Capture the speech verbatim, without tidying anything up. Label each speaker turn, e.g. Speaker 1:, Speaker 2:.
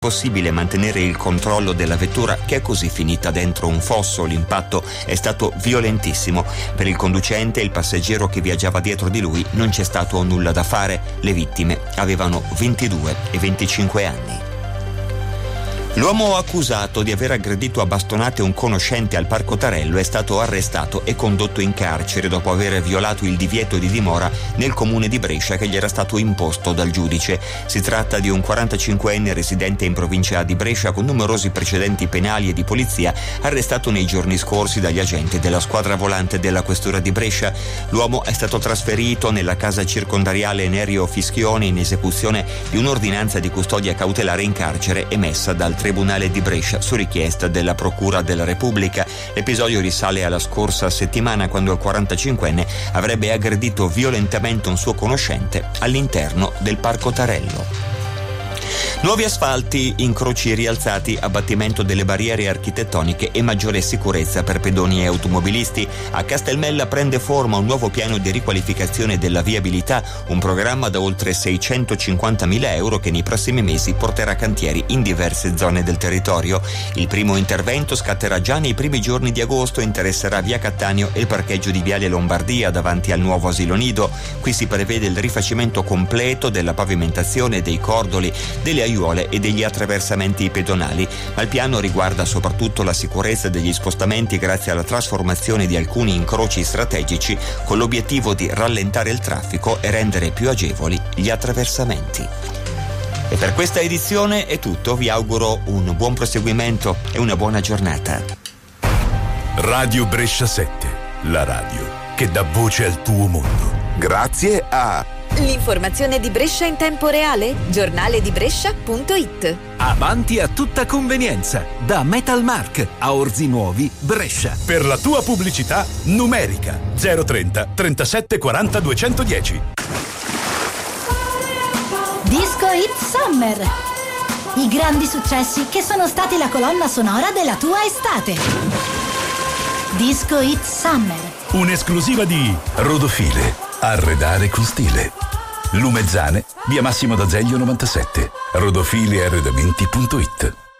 Speaker 1: Possibile mantenere il controllo della vettura che è così finita dentro un fosso. L'impatto è stato violentissimo. Per il conducente e il passeggero che viaggiava dietro di lui non c'è stato nulla da fare. Le vittime avevano ventidue e venticinque anni. L'uomo accusato di aver aggredito a bastonate un conoscente al Parco Tarello è stato arrestato e condotto in carcere dopo aver violato il divieto di dimora nel comune di Brescia che gli era stato imposto dal giudice. Si tratta di un quarantacinquenne residente in provincia di Brescia con numerosi precedenti penali e di polizia, arrestato nei giorni scorsi dagli agenti della squadra volante della questura di Brescia. L'uomo è stato trasferito nella casa circondariale Nerio Fischione in esecuzione di un'ordinanza di custodia cautelare in carcere emessa dal Tribunale di Brescia su richiesta della Procura della Repubblica. L'episodio risale alla scorsa settimana, quando il quarantacinquenne avrebbe aggredito violentemente un suo conoscente all'interno del Parco Tarello. Nuovi asfalti, incroci rialzati, abbattimento delle barriere architettoniche e maggiore sicurezza per pedoni e automobilisti. A Castelmella prende forma un nuovo piano di riqualificazione della viabilità, un programma da oltre seicentocinquantamila euro che nei prossimi mesi porterà cantieri in diverse zone del territorio. Il primo intervento scatterà già nei primi giorni di agosto e interesserà via Cattaneo e il parcheggio di Viale Lombardia davanti al nuovo asilo nido. Qui si prevede il rifacimento completo della pavimentazione, dei cordoli, delle aiuole e degli attraversamenti pedonali, ma il piano riguarda soprattutto la sicurezza degli spostamenti grazie alla trasformazione di alcuni incroci strategici con l'obiettivo di rallentare il traffico e rendere più agevoli gli attraversamenti. E per questa edizione è tutto, vi auguro un buon proseguimento e una buona giornata.
Speaker 2: Radio Brescia sette, la radio che dà voce al tuo mondo.
Speaker 3: Grazie a
Speaker 4: l'informazione di Brescia in tempo reale, giornale di Brescia punto it.
Speaker 5: Avanti a tutta convenienza, da Metalmark a Orzi Nuovi, Brescia.
Speaker 2: Per la tua pubblicità numerica zero trenta trentasette quaranta duecentodieci.
Speaker 6: Disco Hit Summer. I grandi successi che sono stati la colonna sonora della tua estate. Disco Hit Summer.
Speaker 2: Un'esclusiva di Rodofile. Arredare con stile. Lumezzane, via Massimo d'Azeglio novantasette. rodofili arredamenti punto it.